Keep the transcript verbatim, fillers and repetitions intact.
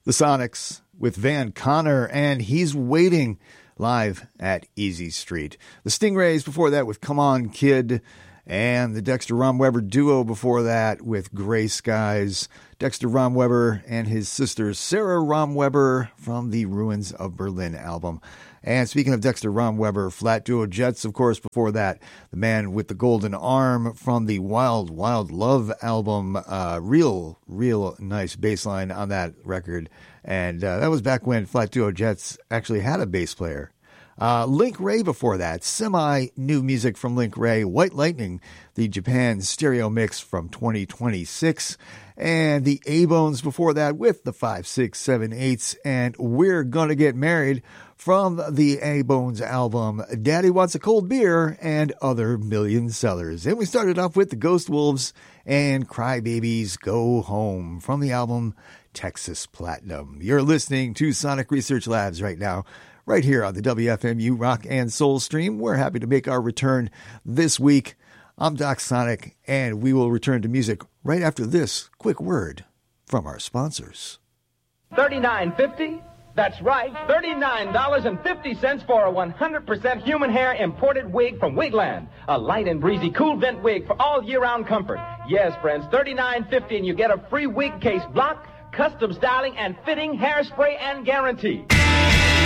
The Sonics with Van Conner, and He's Waiting, live at Easy Street. The Stingrays before that with Come On Kid, and the Dexter Romweber duo before that with Gray Skies. Dexter Romweber and his sister Sarah Romweber from the Ruins of Berlin album. And speaking of Dexter Romweber, Flat Duo Jets, of course, before that, the man with the golden arm from the Wild Wild Love album. Uh, real, real nice bass line on that record. And uh, that was back when Flat Duo Jets actually had a bass player. Uh, Link Ray before that, semi-new music from Link Ray. White Lightning, the Japan stereo mix from twenty twenty-six. And the A-Bones before that with the five, six, seven, eights. And We're Gonna Get Married from the A-Bones album, Daddy Wants a Cold Beer and Other Million Sellers. And we started off with the Ghost Wolves and Crybabies Go Home from the album Texas Platinum. You're listening to Sonic Research Labs right now, right here on the W F M U Rock and Soul Stream. We're happy to make our return this week. I'm Doc Sonic, and we will return to music right after this quick word from our sponsors. thirty-nine fifty. That's right, thirty-nine dollars and fifty cents for a one hundred percent human hair imported wig from Wigland. A light and breezy cool vent wig for all year-round comfort. Yes, friends, thirty-nine fifty, and you get a free wig case block, custom styling, and fitting hairspray and guarantee.